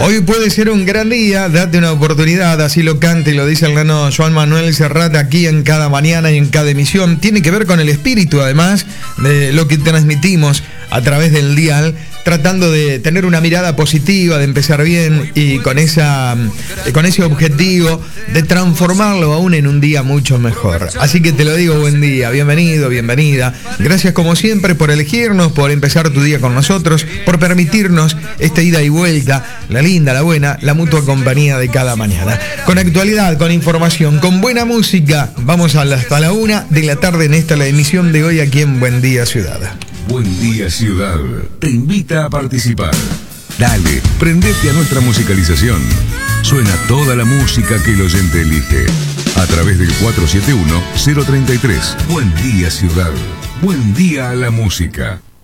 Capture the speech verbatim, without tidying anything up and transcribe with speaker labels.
Speaker 1: Hoy puede ser un gran día, date una oportunidad, así lo canta y lo dice el gran Joan Manuel Serrat aquí en cada mañana y en cada emisión. Tiene que ver con el espíritu, además, de lo que transmitimos a través del dial, tratando de tener una mirada positiva, de empezar bien y con esa con ese objetivo de transformarlo aún en un día mucho mejor. Así que te lo digo, buen día, bienvenido, bienvenida. Gracias como siempre por elegirnos, por empezar tu día con nosotros, por permitirnos esta ida y vuelta, la linda, la buena, la mutua compañía de cada mañana. Con actualidad, con información, con buena música, vamos hasta la una de la tarde en esta la emisión de hoy aquí en Buen Día Ciudad.
Speaker 2: Buen Día Ciudad te invita a participar. Dale, prendete a nuestra musicalización. Suena toda la música que el oyente elige. A través del cuatro siete uno, cero tres tres. Buen Día Ciudad. Buen día a la música.